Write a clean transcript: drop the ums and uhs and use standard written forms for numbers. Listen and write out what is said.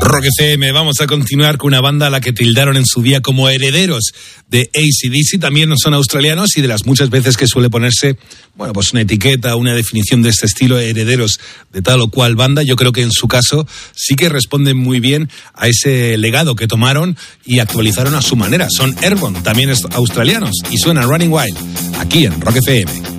Rock FM, vamos a continuar con una banda a la que tildaron en su día como herederos de AC/DC. También son australianos y de las muchas veces que suele ponerse, bueno, pues una etiqueta, una definición de este estilo, herederos de tal o cual banda. Yo creo que en su caso sí que responden muy bien a ese legado que tomaron y actualizaron a su manera. Son Airborne, también australianos, y suenan Running Wild aquí en Rock FM.